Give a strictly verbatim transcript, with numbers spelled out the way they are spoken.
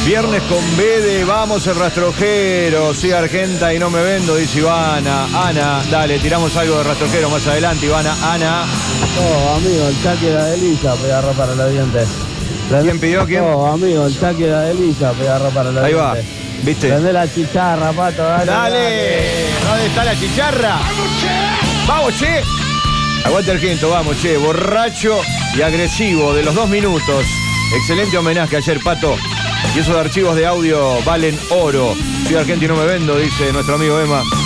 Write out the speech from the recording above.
Viernes con B de Vamos el Rastrojero. Sí, Argenta y no me vendo, dice Ivana. Ana, dale, tiramos algo de Rastrojero más adelante, Ivana. Ana. Oh, amigo, el chaque de Adelisa, pega ropa para el dientes. ¿Quién pidió? ¿Quién? Oh, amigo, el chaque de Adelisa, pega ropa para el Ahí va, ¿viste? Prende la chicharra, pato, dale. Dale, dale. ¿Dónde está la chicharra? Vamos, che. Aguante Argento, vamos, che. Borracho y agresivo de los dos minutos. Excelente homenaje ayer, Pato. Y esos archivos de audio valen oro. Soy Argento y no me vendo, dice nuestro amigo Emma.